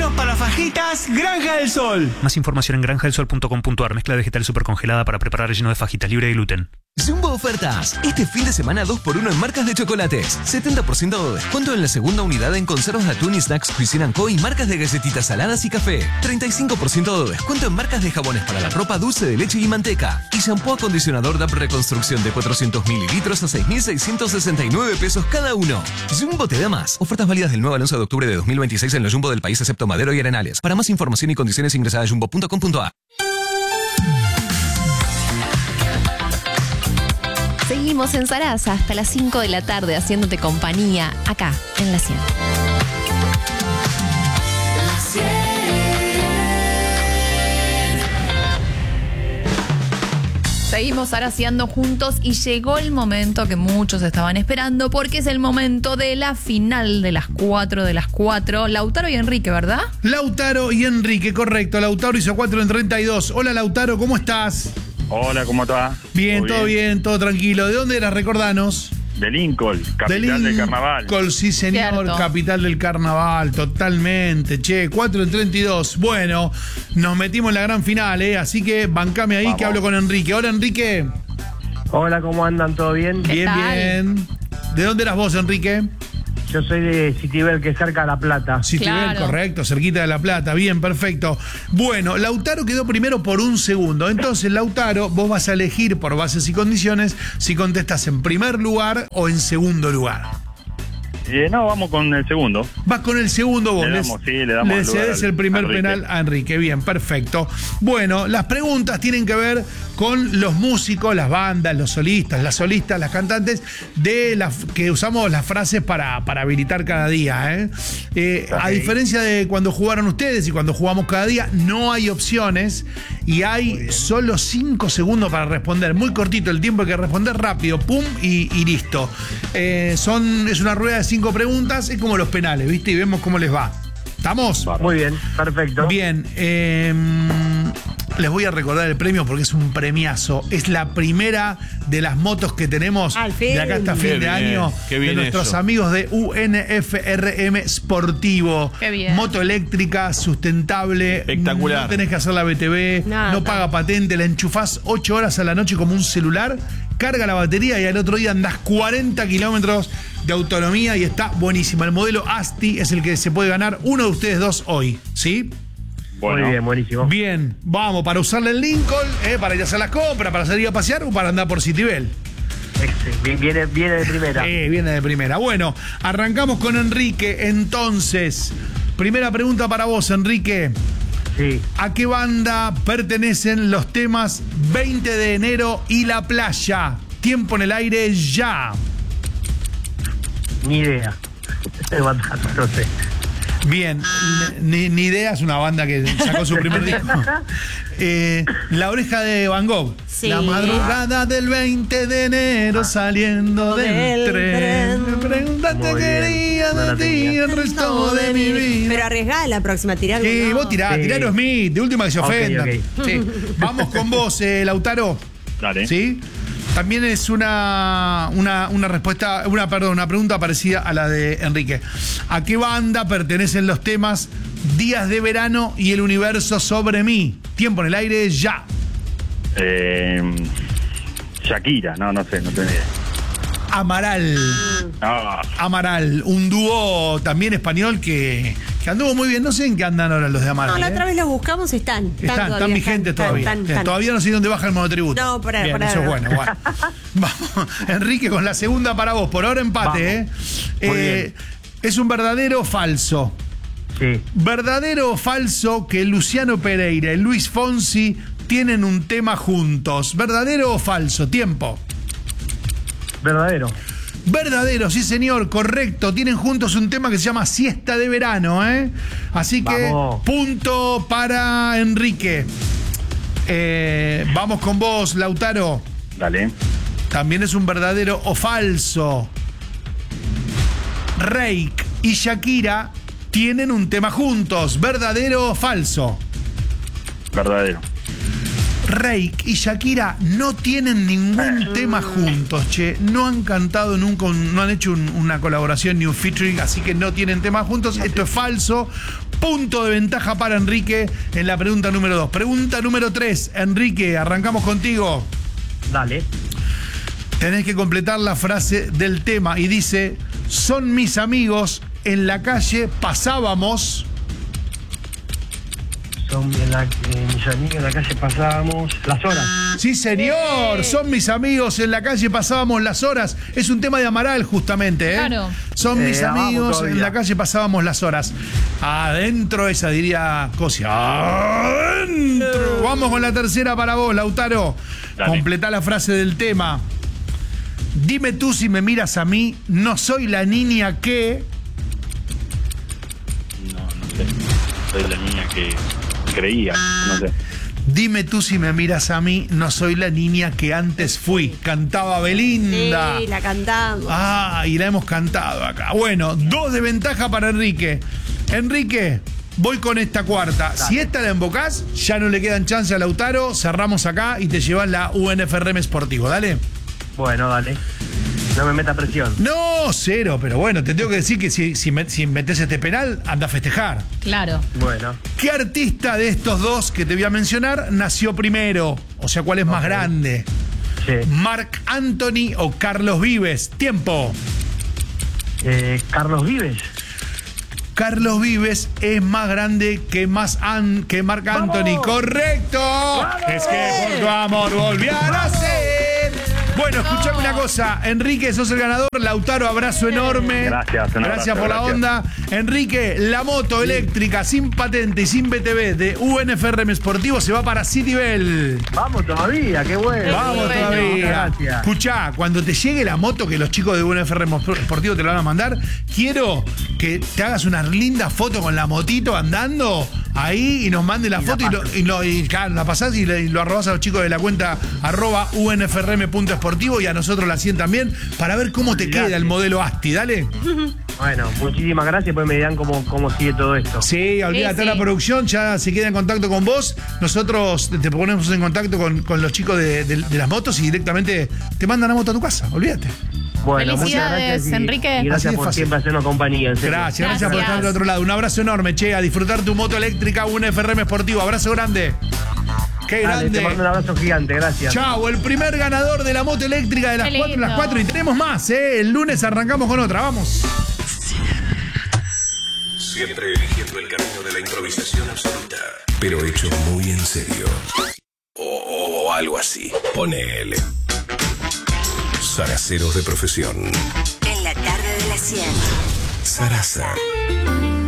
Todos para fajitas Granja del Sol. Más información en granjadelsol.com.ar. Mezcla vegetal supercongelada para preparar relleno de fajitas libre de gluten. Jumbo Ofertas. Este fin de semana 2x1 en marcas de chocolates. 70% de descuento en la segunda unidad en conservas de atún y snacks Cuisine & Co. y marcas de galletitas saladas y café. 35% de descuento en marcas de jabones para la ropa, dulce de leche y manteca. Y shampoo acondicionador DAP Reconstrucción de 400 mililitros a 6.669 pesos cada uno. Jumbo te da más. Ofertas válidas del 9 al 11 de octubre de 2026 en los Jumbo del país excepto Madero y Arenales. Para más información y condiciones ingresa a jumbo.com.ar. Seguimos en Sarasa hasta las 5 de la tarde haciéndote compañía acá en La 100. Seguimos araciando juntos y llegó el momento que muchos estaban esperando porque es el momento de la final de las 4 de las 4. Lautaro y Enrique, ¿verdad? Lautaro y Enrique, correcto. Lautaro hizo 4 en 32. Hola Lautaro, ¿cómo estás? Hola, ¿cómo estás? Bien, todo bien, todo tranquilo. ¿De dónde eras? Recordanos. De Lincoln, capital del carnaval. Lincoln, sí señor, Cierto. capital del carnaval, totalmente. Che, 4 en 32. Bueno, nos metimos en la gran final, así que bancame ahí. Vamos. Que hablo con Enrique. Hola Enrique. Hola, ¿cómo andan? ¿Todo bien? ¿Qué Bien, tal? bien. ¿De dónde eras vos, Enrique? Yo soy de Citibel, que es cerca de La Plata. Citibel, Claro. correcto, cerquita de La Plata. Bien, perfecto. Bueno, Lautaro quedó primero por un segundo. Entonces, Lautaro, vos vas a elegir por bases y condiciones si contestas en primer lugar o en segundo lugar. No, vamos con el segundo. Vas con el segundo vos. Le damos lugar cedes el primer a Enrique. penal a Enrique. Bien, perfecto. Bueno, las preguntas tienen que ver con los músicos, las bandas, los solistas, las cantantes, que usamos las frases para habilitar cada día. A diferencia de cuando jugaron ustedes y cuando jugamos cada día, no hay opciones y hay solo 5 segundos para responder. Muy cortito el tiempo, hay que responder rápido, pum, y listo. Es una rueda de 5 preguntas, es como los penales, ¿viste? Y vemos cómo les va. ¿Estamos? Muy bien, perfecto. Bien, les voy a recordar el premio porque es un premiazo. Es la primera de las motos que tenemos de acá hasta fin de año de nuestros amigos de UNFRM Sportivo. Qué bien. Moto eléctrica, sustentable. Espectacular. No tenés que hacer la BTV, no paga patente, la enchufás 8 horas a la noche como un celular, carga la batería y al otro día andás 40 kilómetros de autonomía y está buenísima. El modelo Asti es el que se puede ganar uno de ustedes dos hoy, ¿sí? Bueno. Muy bien, buenísimo. Bien, vamos, para usarla en Lincoln, para ir a hacer las compras, para salir a pasear o para andar por Citibel. Viene de primera. Viene de primera. Bueno, arrancamos con Enrique. Entonces, primera pregunta para vos, Enrique. Sí. ¿A qué banda pertenecen los temas 20 de enero y La Playa? Tiempo en el aire ya. Ni idea. No sé. Bien, ni idea, es una banda que sacó su primer disco. La oreja de Van Gogh. Sí. La madrugada del 20 de enero saliendo del tren. Me preguntaste Muy bien. quería No la de ti tenía. el resto de mi vida. Pero arriesgá la próxima, tirá. Sí, no. vos tirá Sí. Aerosmith, de última que se ofendan. Ok. Sí. Vamos con vos, Lautaro. Dale. ¿Sí? También es una pregunta parecida a la de Enrique. ¿A qué banda pertenecen los temas Días de Verano y El Universo sobre mí? Tiempo en el aire ya. Shakira, no sé, no tengo idea. Amaral. Ah, Amaral, un dúo también español que anduvo muy bien. No sé en qué andan ahora los de Amaral. No, la otra vez los buscamos, están Están vigentes todavía. están. Todavía no sé dónde baja el monotributo. No, por ahí, bien, por ahí eso es no. bueno. Vamos, Enrique, con la segunda para vos. Por ahora empate, Muy bien. ¿Es un verdadero o falso? Sí. ¿Verdadero o falso que Luciano Pereira y Luis Fonsi tienen un tema juntos? ¿Verdadero o falso? Tiempo. Verdadero. Verdadero, sí señor, correcto. Tienen juntos un tema que se llama Siesta de Verano, Así que Vamos. punto para Enrique. Vamos con vos, Lautaro. dale. También es un verdadero o falso. Reik y Shakira tienen un tema juntos. ¿Verdadero o falso? Verdadero. Reik y Shakira no tienen ningún tema juntos, che. No han cantado nunca, no han hecho una colaboración ni un featuring, así que no tienen temas juntos. Esto es falso Punto de ventaja para Enrique en la pregunta número 2. Pregunta número 3. Enrique, arrancamos contigo. Dale. Tenés que completar la frase del tema y dice: son mis amigos, en la calle pasábamos. Son mis amigos en la calle pasábamos las horas. Sí, señor, son mis amigos, en la calle pasábamos las horas. Es un tema de Amaral, justamente, ¿eh? Claro. Son mis vamos amigos, todavía. en la calle pasábamos las horas. Adentro esa, diría Cosi. Adentro. Vamos con la tercera para vos, Lautaro. Dale. Completá la frase del tema. Dime tú si me miras a mí, no soy la niña que... No sé. Soy la niña que creía, no sé. Dime tú si me miras a mí, no soy la niña que antes fui. Cantaba Belinda. Sí, la cantamos. Ah, y la hemos cantado acá. Bueno, 2 de ventaja para Enrique. Enrique, voy con esta cuarta. Si esta la embocás, ya no le quedan chance a Lautaro. Cerramos acá y te llevas la UNFRM Sportivo. Dale. Bueno, dale. No me meta presión. No, cero, pero bueno, te tengo que decir que si metes este penal, anda a festejar. Claro. Bueno. ¿Qué artista de estos dos que te voy a mencionar nació primero? O sea, ¿cuál es más grande? Sí. ¿Marc Anthony o Carlos Vives? Tiempo. Carlos Vives. Carlos Vives es más grande que Marc Anthony. ¡Correcto! Es que por tu amor volví a nacer. Bueno, escuchame una cosa. Enrique, sos el ganador. Lautaro, abrazo enorme. Gracias, un Gracias abrazo, por la gracias. onda. Enrique, la moto eléctrica sin patente y sin BTV de UNFRM Sportivo se va para Citibel. Vamos todavía, qué bueno. Vamos bueno. todavía. Gracias. Escuchá, cuando te llegue la moto que los chicos de UNFRM Sportivo te la van a mandar, quiero que te hagas una linda foto con la motito andando ahí y nos mande la foto y claro, la pasás y lo arrobás a los chicos de la cuenta @unfrm.sportivo y a nosotros la 100 también para ver cómo te queda el modelo Asti. Dale. Bueno, muchísimas gracias, pues me dirán cómo sigue todo esto. Sí, olvídate, Sí. la producción ya se queda en contacto con vos. Nosotros te ponemos en contacto con los chicos de las motos y directamente te mandan la moto a tu casa. Olvídate. Bueno, muchas Felicidades, gracias Enrique. Y Así gracias de por fácil. siempre hacernos compañía. en serio. Gracias por Gracias. estar del otro lado. Un abrazo enorme, che. A disfrutar tu moto eléctrica UNFRM Sportivo. Abrazo grande. Qué Dale, te mando un grande. abrazo gigante, gracias. Chao, el primer ganador de la moto eléctrica de las Qué 4 lindo. las 4 y tenemos más, ¿eh? El lunes arrancamos con otra. Vamos. Siempre eligiendo el camino de la improvisación absoluta, pero hecho muy en serio. O algo así. Ponele. Zaraceros de profesión. En la tarde de la 100. Zaraza.